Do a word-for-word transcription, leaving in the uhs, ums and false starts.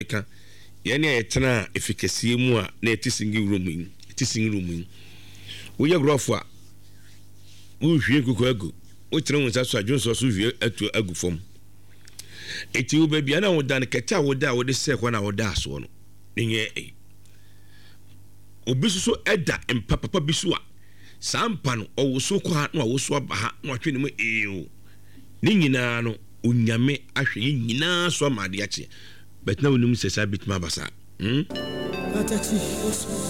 meka ye ne yetena efikasie mu a na eti singi room yi eti singi room yi wo ye grofo a wo hwie kuku agu wo tere won saso adwonso so hwie atu agu fom eti wo ba bia na wo dan keta wo da wo de se kwa na wo da so no nye e obi so eda empapapa biso a sampa no owo so kwa na wo so aba ha na atwe ne mu eyo ni nyina no onyame ahwe nyina so amade ache bet na wonum sesa bitima basa hm